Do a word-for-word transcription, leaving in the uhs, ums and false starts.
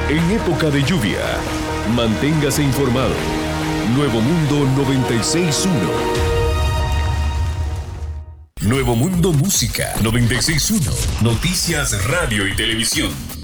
En época de lluvia, manténgase informado. Nuevo Mundo noventa y seis punto uno. Nuevo Mundo Música noventa y seis punto uno. Noticias, radio y televisión.